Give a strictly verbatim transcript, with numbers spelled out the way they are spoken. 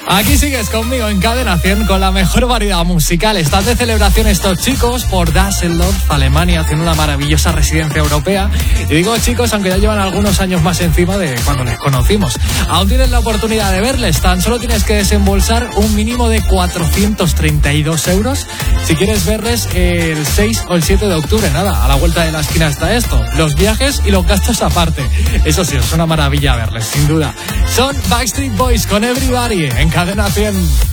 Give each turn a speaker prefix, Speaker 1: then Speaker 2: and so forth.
Speaker 1: Aquí sigues conmigo en Cadena cien con la mejor variedad musical. Están de celebración estos chicos por Düsseldorf, Alemania, haciendo una maravillosa residencia europea. Y digo chicos, aunque ya llevan algunos años más encima de cuando les conocimos. Aún tienes la oportunidad de verles, tan solo tienes que desembolsar un mínimo de cuatrocientos treinta y dos euros si quieres verles el seis o el siete de octubre. Nada, a la vuelta de la esquina está esto, los viajes y los gastos aparte. Eso sí, es una maravilla verles, sin duda. Son Backstreet Boys con Everybody en Cadena cien.